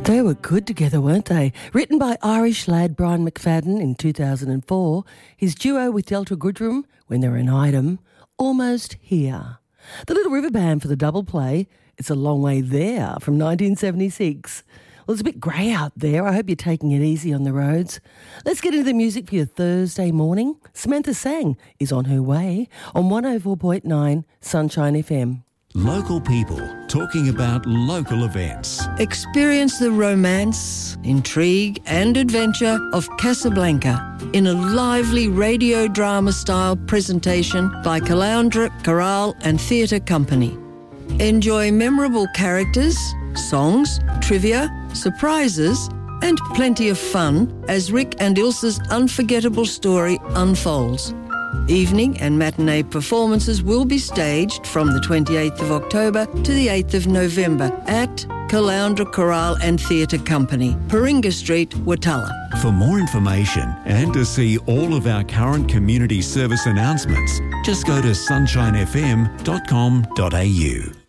They were good together, weren't they? Written by Irish lad Brian McFadden in 2004, his duo with Delta Goodrum, when they were an item, Almost Here. The Little River Band for the double play, It's a Long Way There from 1976. Well, it's a bit grey out there. I hope you're taking it easy on the roads. Let's get into the music for your Thursday morning. Samantha Sang is on her way on 104.9 Sunshine FM. Local people talking about local events. Experience the romance, intrigue and adventure of Casablanca in a lively radio drama style presentation by Caloundra Chorale and Theatre Company. Enjoy memorable characters, songs, trivia, surprises and plenty of fun as Rick and Ilsa's unforgettable story unfolds. Evening and matinee performances will be staged from the 28th of October to the 8th of November at Caloundra Chorale and Theatre Company, Paringa Street, Watala. For more information and to see all of our current community service announcements, just go to sunshinefm.com.au.